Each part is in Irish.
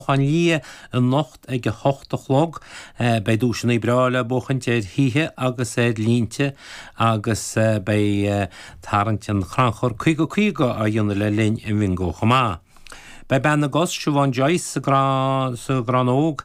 Chaní an nocht ag go 8 chlog bei dúisina brála buchant híthe agus línte agus bei tarrant an chranchor cuigo a dionne le linn in vingo chamá. Bei ben agos Siobhan Joyce sa granóg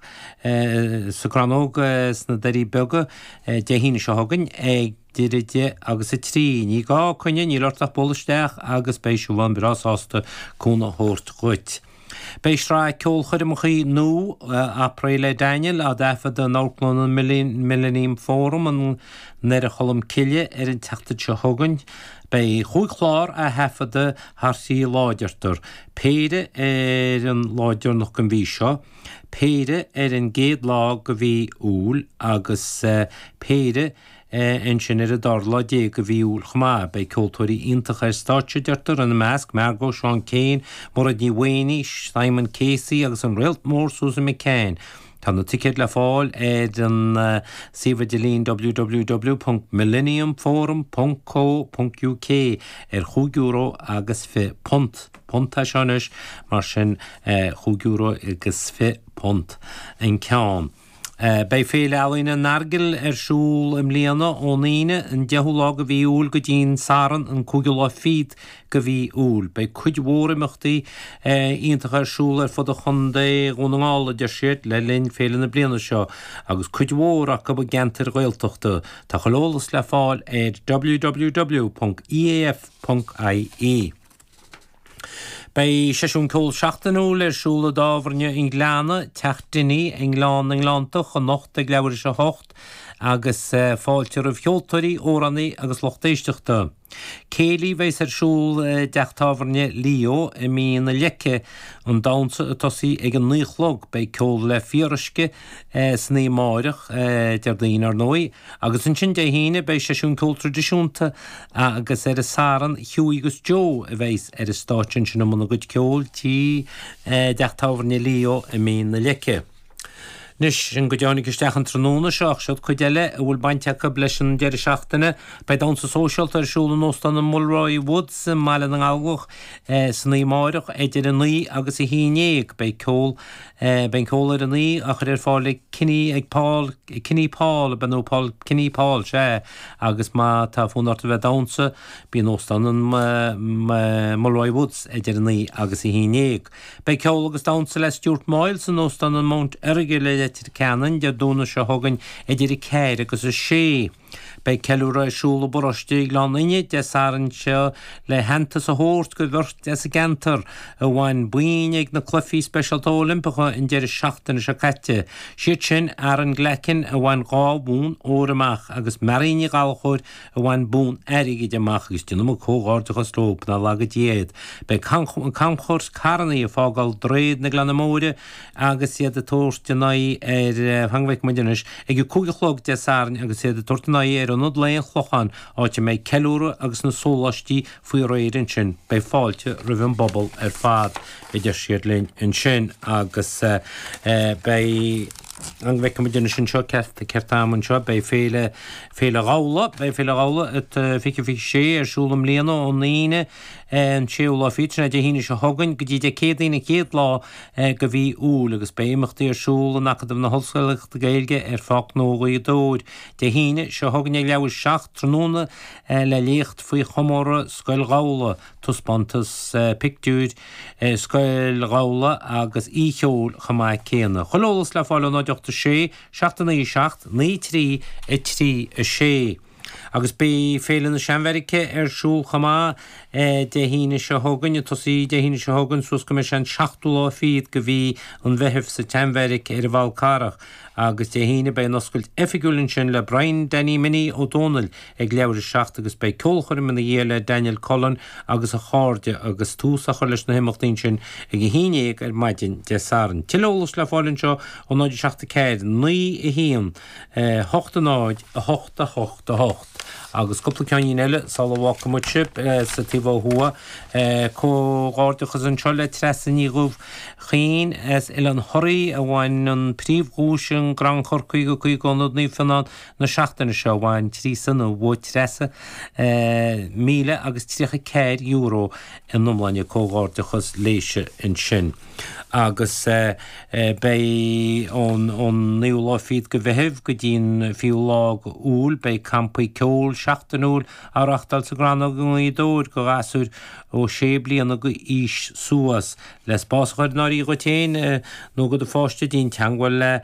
sna darí bega de híine se hagan ag diride agus trí ní gá chuine ní lortach bolisteach agus bei Siobhan brasásta cúna hórt chuit. Bei sra ceol chuirimchaí nó Aprile Daniel a defa den Northland Millennium Forum an nere cholam cille an teachta se hagan bei chuiglár a hefada harsí láidirtar. Péide an láidir nach an bhí seo, péide an géad lá go bhí úl agus péide in sin a darla dé go bhí úl chumá bei cultúirí iontacha stáitse deirtar an measc Margo Sean Kane, mar a ní Wayne, Simon Casey agus an réalt mór Susan McCain. Tá na ticket le fáil an sifadilín www.millenniumforum.co.uk €5 agus fi punt. Punta seanis mar sin €5 agus fi punt an ceann. Bei féile alína nargil siúl im líana óníine an dehullá go bhí úl go dín saran an cúgilá fíd go bhí úl. Bei cuidhórimachtaí iontacha siúl fod a chundé gúnaála de siad le linn féile na bliana seo agus cuidhórach go gentar gailteachta tá cholólas le fáil www.eaf.ie. Bei sesiún cól 16 siúla dábharne in Gleana, teachtaní Englántach an nocht ag leabhar se 8 agus fáilte a bheoltarí óraní agus lochtéisteachta. Céilí bheits siúl deachtábharne Leo I mí na leice an dámsa tosí ag an níchlog bei ceol le fírisce sní máireach deardaín ar nói agus an sin de híine bei sesiún cól tradiisiúnta agus a saran Hugh agus Joe a bheits a stáitin sin am na good ceol tí deachtábharne Leo I mí na leice. Nis an go deánnig isteach an tróna seach seod chuideile a bhfuil bainteacha leis an deir seachtainna bei dámsa sóisialta siúla nóstan an Mulroy Woods an maiile an algach san ní máireach idir an ní agus I hínéag bei cól ben cólar an ní a chur fála Cinní ag Paul Cinní Paul a benú Paul Cinní Paul sé agus má tá fúnarta bheith dámsa bí nóstan an Mulroy Woods idir an ní agus I hínéag. Bei ceol agus dámsa le Stuart Miles an nóstan an Mount Ergil le canan de dúna se hagan idir céir agus a sé. Bei ceúra siúla borostí glánaine de saran seo le henta sa hórt go bhirt as a gentar a bhain buin ag na clufií specialta Olympicha in deir seachtainna se caite. Siad sin ar an glecin a bhain gá bún óramach agus maríine gáilchóir a bhain bún airigid amach agus dúna mo cógáirteachas lób na lagad diéad. Bei camchors carnaí a fágáil dréad na glanamóide agus iad a tóirtenaí hangveic muidinis ag cúgachlog de saran agus iad a tortanaí an nod leon chlochan áte méid ceúra agus na sólastí faoi réirin sin bei fáilte ribh bobbal fad idir siad linn in sin agus bei angveic muidinis sin seo ceirtáman seo bei féile gála fici sé siúlam líana ó níine an séúla fitna de híine se hagan go dtí de cédaína céad lá go bhí úl agus béimachtaí siúla nachadam na hoscailachta gailge fach nógaí dóir. De híine se hagan ag leabhar 7 tróna le léocht faoi chomóra scoil gála tuspantas pictúid scoil gála agus ícheol chamá céanna. Cholólas le fáil an áideachta sé, 7 ní 3 a sé. Agus bí féile na Seanmherice siúl chamá de híine se hagan tosí de híine se hagan sus go me an 7 lá fíd go bhí an bheitheh sa Seanmheric ar bháil carach agus de híine bei noscailt efigúlinn sin le Brian Denny Minnie O'Donnell ag leabhar 7 agus bei cólchuirim na dhéile Daniel Cullen agus a cháde agus túsachar leis na himachtaín sin ag híineag ar maidin de saran. Tilolalas le fáilinn seo ó 9 7 ní a híon 8 a 8 a 8 a 8. agus cúpla ceann eile salhhacha muise sa tíomh hua cógáirteachas an seoile tresan í gúh chéin as il an thoirí a bhhain an príomhghúsin gran chorcaí go chuig gonad ní fanán na seachtainna seo bhhain trí san ó bhua tresa míle agus €300 in numlainne cógáirteachas léise in sin. Agus bei ón níolá go bheitheh go dtín fiúlá úl bei campaí ceol seachtain úl áachtal sa granna go í dóir go gasúr ó sé bliana go ís suas les báschaid naí go téin nó go de fáiste dín teanghfuil le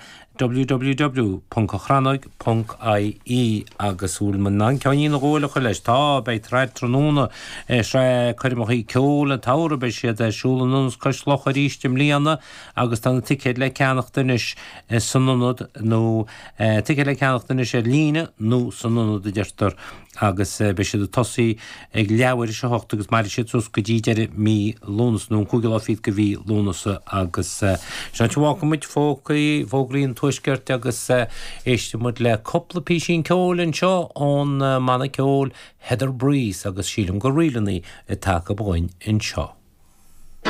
www.chrannog.ie agus úl man ná ceanín ghólacha leis tá bei treid tróna se chuirmachí ceol an tára bei siad siúlanús coslocha rístim líana agus tá ticket le ceannachtanis sanúnad nó ticket le ceannachtanis líne nó sanúnad a deirtar agus be siad a tosaí ag leabhar se hocht agus mar siad sus go ddíidir mí lúnas nó chuigil áfid go bhí lúnasa agus se bhhacha muid fógraíon tuisgeirt agus éiste mud le coppla písín ceol an seo ón manna ceol Heather Breeze agus sílam go rialaní i take bhain in seo.